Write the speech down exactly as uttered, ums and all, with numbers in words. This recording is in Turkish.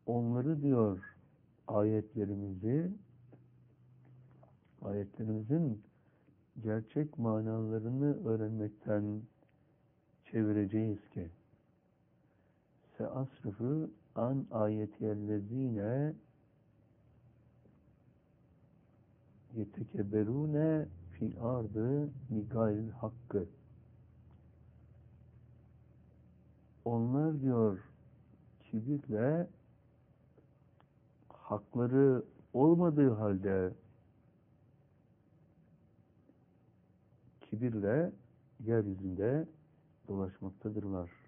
onları diyor ayetlerimizi, ayetlerimizin gerçek manalarını öğrenmekten çevireceğiz ki seasrıfı an ayetiyellezine yetekeberune fil ardı bigayril hakkı. Onlar diyor kibirle, hakları olmadığı halde kibirle yeryüzünde dolaşmaktadırlar.